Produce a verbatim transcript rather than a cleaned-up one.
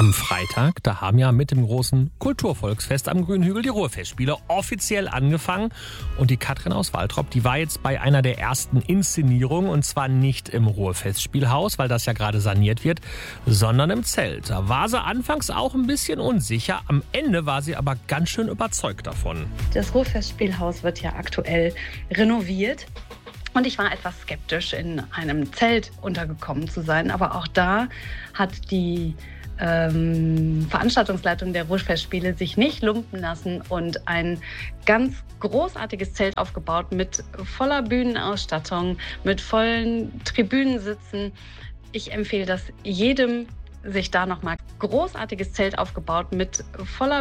Am Freitag, da haben ja mit dem großen Kulturvolksfest am Grünen Hügel die Ruhrfestspiele offiziell angefangen. Und die Katrin aus Waltrop, die war jetzt bei einer der ersten Inszenierungen. Und zwar nicht im Ruhrfestspielhaus, weil das ja gerade saniert wird, sondern im Zelt. Da war sie anfangs auch ein bisschen unsicher. Am Ende war sie aber ganz schön überzeugt davon. Das Ruhrfestspielhaus wird ja aktuell renoviert. Und ich war etwas skeptisch, in einem Zelt untergekommen zu sein. Aber auch da hat die ähm, Veranstaltungsleitung der Ruhrfestspiele sich nicht lumpen lassen und ein ganz großartiges Zelt aufgebaut mit voller Bühnenausstattung, mit vollen Tribünensitzen. Ich empfehle das jedem, sich da nochmal großartiges Zelt aufgebaut mit voller